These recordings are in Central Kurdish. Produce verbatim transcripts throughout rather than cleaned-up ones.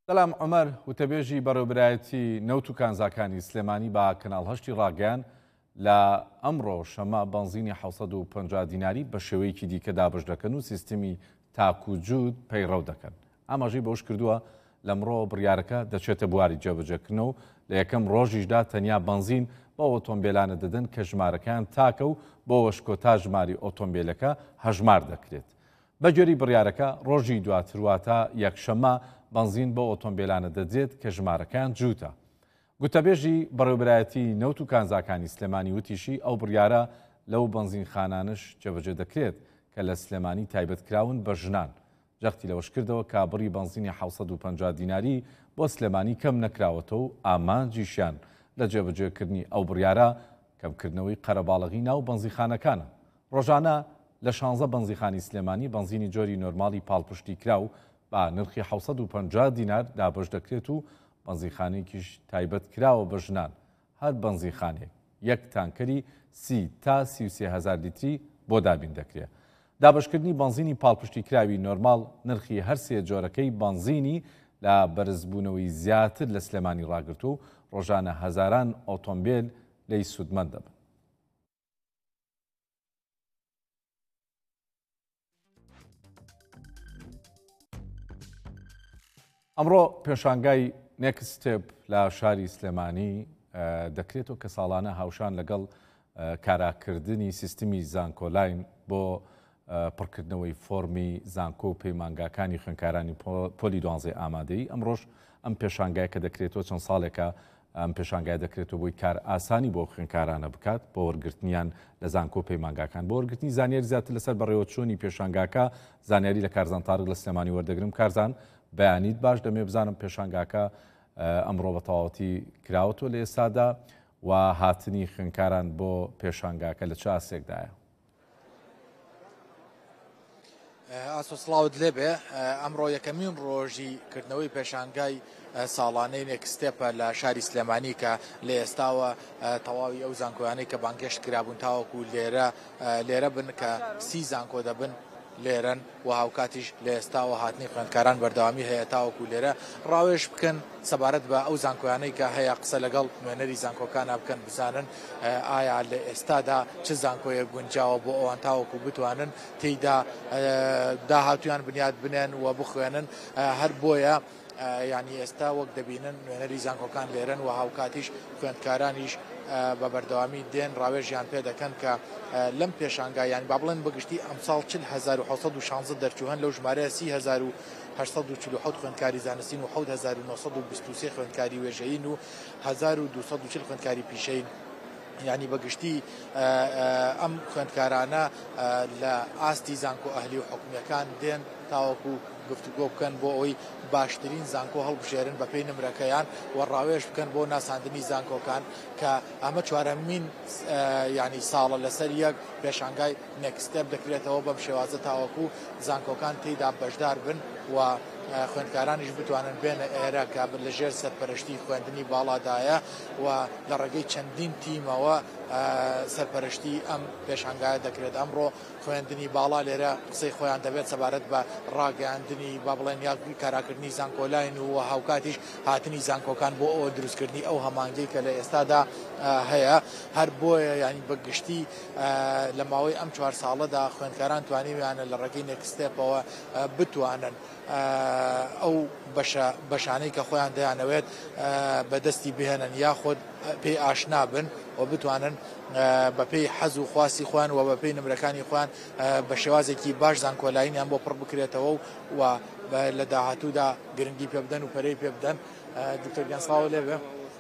سەلام عومەر وتەبێژی بەڕێوەبرایەتی نەوت و کانزاکانی سلێمانی با کەناڵ هەشتی ڕاگەیان لە ئەمڕۆ شەمە بەنزینی حەوسەد و پەنجا دیناری بە شێوەیەکی دیکە دابش دەکەن و سیستمی تاکوجود پەیڕەو دەکەن. ئاماژەی بەوش کردووە لەمڕۆ بڕیارەکە دەچێتە بواری جێبەجێکردنەوە و لە یەکەم ڕۆژیشدا تەنیا بەنزین بە ئۆتۆمبیلانە دەدەن کە ژمارەکان تاکە و بۆ وەشکۆتا ژماری ئۆتۆمبیلەکە هەژمار دەکرێت. بەگوێری بڕیارەکە ڕۆژی دواتر واتە یەکشەمە بەنزین بۆ ئۆتۆمبیلانە دەدرێت کە ژمارەکان جووتە. گوتەبێژی بەڕێوەبرایەتی نەوت و کانزاکانی سلێمانی وتیشی ئەو بڕیارە لەو بەنزینخانانش جێبەجێ دەکرێت کە لە سلێمانی تایبەتکراون بە ژنان. جەختی لەوەش کردەوە کابڕی بەنزینی حەوسەد و پەنجا دیناری بۆ سلێمانی کەم نەکراوەتەوە و ئامانجیشیان لە جێبەجێکردنی ئەو بڕیارە کەمکردنەوەی قەرەباڵغی ناو بەنزینخانەکانە. ڕۆژانە لە شانزە بەنزیخانی سلێمانی بەنزینی جۆری نۆرماڵی پاڵپشتی کراو با نرخی حەوسەد و پەنجا دینار دابش دەکرێت و بەنزیخانێکیش تایبەت کراوە بە ژنان. هەر بەنزیخانێک یەک تانکەری سی تا سی و سێ هەزار لیتری بۆ دابین دەکرێت. دابشکردنی بەنزینی پاڵپشتی کراوی نۆرماڵ نرخی هەر سێ جۆرەکەی بەنزینی لە بەرزبوونەوەی زیاتر لە سلێمانی ڕاگرتو و ڕۆژانە هەزاران ئۆتۆمبیل لی سوودمەند دەبن. ئەمڕۆ پێشانگای نێکستێپ لە شاری سلێمانی دەکرێتەوە کە ساڵانە هاوشان لەگەڵ کاراکردنی سیستمی زانکۆلاین بۆ پڕکردنەوەی فۆرمی زانکۆ و پەیمانگاکانی خوێندکارانی پۆلی دوانزەی ئامادەی ئەمڕۆژ ئەم پێشانگای کە دەکرێتەوە چەند ساڵێکە ئەم پێشانگای دەکرێتەوە بۆی کار ئاسانی بۆ خوێندکارانە بکات بۆ وەرگرتنیان لە زانکۆ و پەیمانگاکان بۆ وەرگرتنی زانیاری زیاتر لەسەر بەڕێوەچوونی پێشانگاکە زانیاری لە کارزان تارق لە سلێمانی وەردەگرم. کارزان بەیانیت باش دەمێ بزانم پێشانگاکە ئەمڕۆ بە تەواوەتی کراوەتەوە لە ئێستادا و هاتنی خوێندکاران بۆ پێشانگاکە لە چ ئاسێکدایە؟ ئاسۆ سڵاوت لێبێ ئەمڕۆ یەکەمین ڕۆژی کردنەوەی پێشانگای ساڵانەی نێکستێپە لە شاری سلێمانی کە لە ئێستاوە تەواوی ئەو زانکۆیانەی کە بانگەشت کرابوون تاوەکو لێرە لێرە بن کە سی زانکۆ دەبن لێرن و هاوکاتیش لە ئێستاوە هاتنی خوێندکاران بەردەوامی هەیە تاوەکو لێرە ڕاوێش بکەن سەبارەت بە ئەو زانکۆیانەی کە هەیە قسە لەگەڵ نوێنەری زانکۆکانە بکەن بزانن ئایا لە ئێستادا چ زانکۆیە گونجاوە بۆ ئەوان تاوەکو بتوانن تێیدا داهاتویان بنیاد بنێن و بخوێنن. هەر بۆیە ینی ئێستا وەک دەبینن نوێنەری زانکۆکان لێرن و هاوکاتیش خوێندکارانیش بە بەردەوامی دێن ڕاوێژیان پێ دەکەن کە لەم پێشانگایان با بڵێن بەگشتی ئەمساڵ چل هەزار و حەوسەد و شانزە دەرچووهەن لەو ژمارەیە سی هەزار و هەشسەد و چل و حەوت خوێندکاری زانستین و حەوت هەزار و نۆسەد و بیست و سێ خوێندکاری وێژەین و هەزار و دووسەد و چل خوێندکاری پیشەین. ینی بەگشتی ئەم خوێندکارانە لە ئاستی زانکۆ ئەهلی و حکومیەکان دێن تاوەکو گفتوگۆ بکەن بۆ ئەوەی باشترین زانکۆ هەڵبژێرن بە پێی نمرەکەیان و ڕاوێژ بکەن بۆ ناساندنی زانکۆکان کە ئەمە چوارەمین ینی ساڵە لەسەر یەک پێشانگای نێکستێپ دەکرێتەوە بەم شێوازە تاوەکو زانکۆکان تێیدا بەشدار بن و خوێندکارانیش بتوانن بێنە ئێرە کە لە ژێر سەرپەرشتی خوێندنی باڵادایە و لە ڕێگەی چەندین تیمەوە سەرپەرشتی ئەم پێشانگایە دەکرێت. ئەمڕۆ خوێندنی باڵا لێرە قسەی خۆیان دەبێت سەبارەت بە ڕاگەاندنی با بڵێن یا کاراکردنی زانکۆلاین و هاوکاتیش هاتنی زانکۆکان بۆ ئەوە دروستکردنی ئەو هەمانگەی کە لە ئێستادا هەیە. هەر بۆیە ینی بەگشتی لە ماوەی ئەم چوار ساڵەدا خوێندکاران توانیویانە لە ڕێگەی نێکستێپەوە بتوانن ئەو بەشانەی کە خۆیان دەیانەوێت بەدەستی بهێنن یاخود پێی ئاشنا بن و بتوانن بە پێی حەز و خواستی خۆیان و بە پێی نمرەکانی خۆیان بە شێوازێکی باش زانکۆلاینیان بۆ پڕ بکرێتەوە و لە داهاتوودا گرنگی پێ بدەن و پەرەی پێ بدەن. دکتۆر گیانسڵاو لێبێ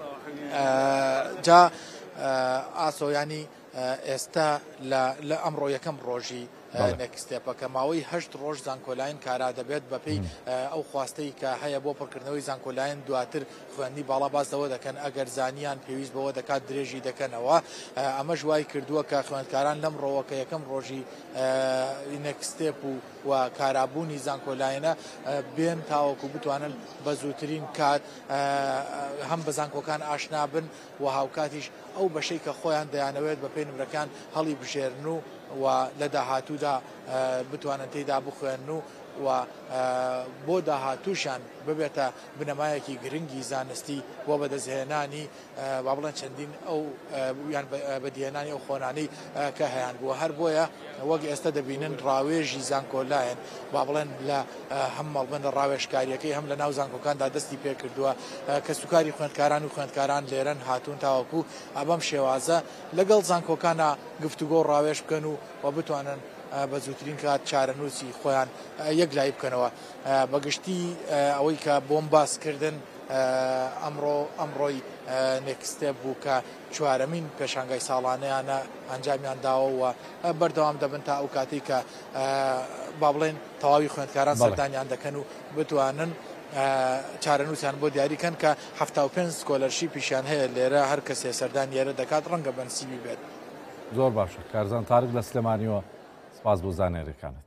جا ئاسۆ ینی ئێستا لە ئەمڕۆ یەکەم ڕۆژی نێکستێپە کە ماوەی هەشت ڕۆژ زانکۆلاین کارا دەبێت بە پێی ئەو خواستەی کە هەیە بۆ پڕکردنەوەی زانکۆلاین دواتر خوێندنی باڵا بازەوە دەکەن ئەگەر زانیان پێویست بەوە دەکات درێژی دەکەنەوە. ئەمە ژوای کردووە کە خوێندکاران لەم ڕۆوەکە یەکەم ڕۆژی نێکستێپ و کارابوونی زانکۆلاینە بێن تاوەکو بتوانن بە زووترین کات هەم بە زانکۆکان ئاشنا بن و هاوکاتیش ئەو بەشەی کە خۆیان دەیانەوێت بە پێی نمرەکان هەڵی بژێرن و و لە داهاتوودا بتوانن تێیدا بخوێن و و بۆ داهاتووشان ببێتە بنەمایەکی گرنگی زانستی بۆ بەدەستهێنانی با بڵێن چەندین ئەو یان بەدیهێنانی ئەو خۆنانەی کە هەیان بووە. هەر بۆیە وەک ئێستا دەبینن ڕاوێژی زانکۆلایەن با بڵێن لە هەم مەڵبندە ڕاوێژکاریەکەی هەم لە ناو زانکۆکاندا دەستی پێ کردووە کە سوکاری خوێندکاران و خوێندکاران لێرەن هاتوون تاوەکو ئەبەم شێوازە لەگەڵ زانکۆکانە گفتوگۆ ڕاوێژ بکەن و و بتوانن بە زووترین کات چارەنووسی خۆیان یەک لای بکەنەوە. بەگشتی ئەوەی کە بۆم باسکردن ئەمڕۆ ئەمڕۆی نێکستێپ بوو کە چوارەمین پێشانگای ساڵانەیانە ئەنجامیان داوە و بەردەوام دەبن تا ئەو کاتی کە با بڵێن تەواوی خوێندکاران سەردانیان دەکەن و بتوانن چارەنووسیان بۆ دیاریکەن کە هەفتا و پێنج سکۆلەرشیپیشیان هەیە لێرە هەر کەسێ سەردان لێرە دەکات ڕەنگە بەنسیبی بێت. زۆر باشە کارزان تارک لە سلێمانیەوە سپاس بۆ زانێرەکانت.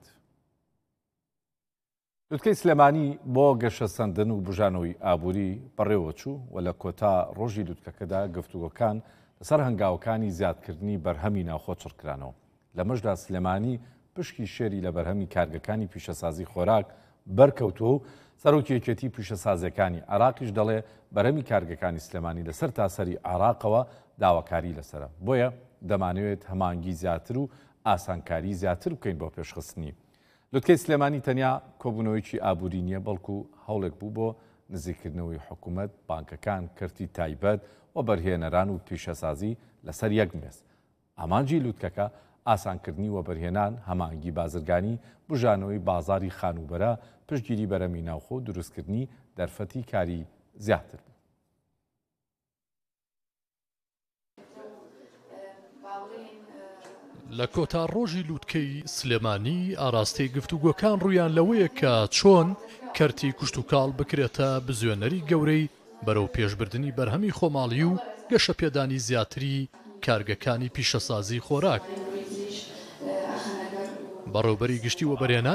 لوتکەی سلێمانی بۆ گەشە سەندن و بژانەوەی ئابووری بەڕێوە چوو و لە کۆتا ڕۆژی لوتکەکەدا گفتوگۆکان لەسەر هەنگاوەکانی زیادکردنی بەرهەمی ناوخۆ چڕکرانەوە. لە مەشدا سلێمانی پشکی شێری لە بەرهەمی کارگەکانی پیشەسازی خۆراک بەرکەوتووە و سەرۆکی یەکێتی پیشەسازەکانی عێراقیش دەڵێ بەرهەمی کارگەکانی سلێمانی لەسەر تاسەری عێراقەوە داواکاری لەسرە. بۆیە دەمانەوێت هەمانگی زیاتر و ئاسانکاری زیاتر بکەین بۆ پێشخستنی. لوتکەی سلێمانی تەنیا کۆبوونەوەیکی ئابووری نییە بەڵکو هەوڵێک بوو بۆ نزیکردنەوەی حکوومەت، بانکەکان، کردی تایبەت و بەرهێنەران و پیشەسازی لەسەر یەک مێز. ئامانجی لوتکەکە ئاسانکردنی و بەرهێنان، هەمانگی بازرگانی، بژانەوەی بازاری خانوبەرە، پشتگیری بەرەمی ناوخۆ و دروستکردنی دەرفەتی کاری زیاتر بوو. لە کۆتا ڕۆژی لوتکەی سلێمانی ئاراستەی گفتوگۆکان ڕوویان لەوەیە کە چۆن کەرتی کوشت و کاڵ بکرێتە بزوێنەری گەورەی بەرەو پێشبردننی بەرهەمی خۆماڵی و گەشە پێدانی زیاتری کارگەکانی پیشەسازی خۆراک. بەڕێوبەری گشتی و بەرهێنانی